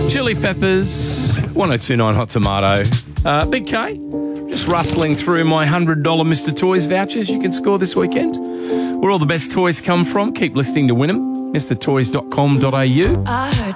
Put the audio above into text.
Chili Peppers, 1029 Hot Tomato. Big K, just rustling through my $100 Mr. Toys vouchers you can score this weekend. Where all the best toys come from. Keep listening to win them. MrToys.com.au. I heard